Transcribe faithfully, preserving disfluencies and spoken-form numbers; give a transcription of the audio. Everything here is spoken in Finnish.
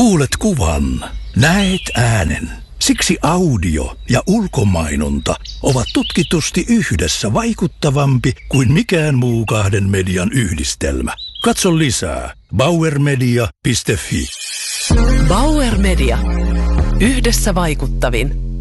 Kuulet kuvan, näet äänen. Siksi audio ja ulkomainonta ovat tutkitusti yhdessä vaikuttavampi kuin mikään muu kahden median yhdistelmä. Katso lisää bauer media piste fi. Bauer Media. Yhdessä vaikuttavin.